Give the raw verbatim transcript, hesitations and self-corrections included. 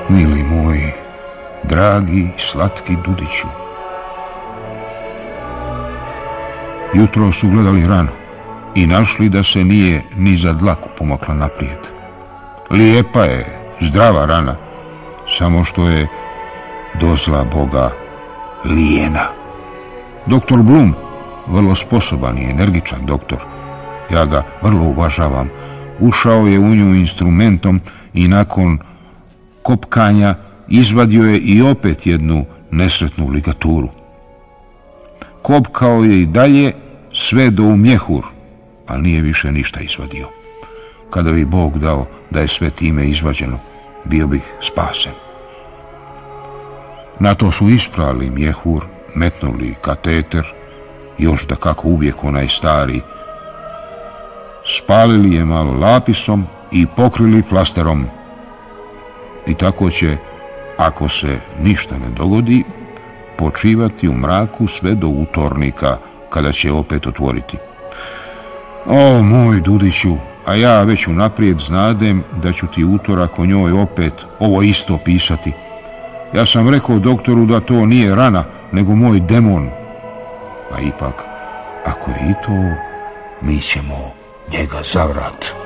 Mili moj, dragi, slatki Dudiću. Jutro su gledali ranu i našli da se nije ni za dlaku pomakla naprijed. Lijepa je, zdrava rana, samo što je dozla Boga lijena. Doktor Blum, vrlo sposoban i energičan doktor, ja ga vrlo uvažavam, ušao je u nju instrumentom i nakon kopkanja izvadio je i opet jednu nesretnu ligaturu. Kopkao je i dalje sve do u mjehur, ali nije više ništa izvadio. Kada bi Bog dao da je sve time izvađeno, bio bih spasen. Na to su isprali mjehur, metnuli kateter, još da kako uvijek onaj stari, spalili je malo lapisom i pokrili flasterom. I tako će, ako se ništa ne dogodi, počivati u mraku sve do utornika, kada će opet otvoriti. O, moj Dudiću, a ja već unaprijed znadem da ću ti utorak o njoj opet ovo isto pisati. Ja sam rekao doktoru da to nije rana, nego moj demon. A ipak, ako je i to, mi ćemo njega zavrat.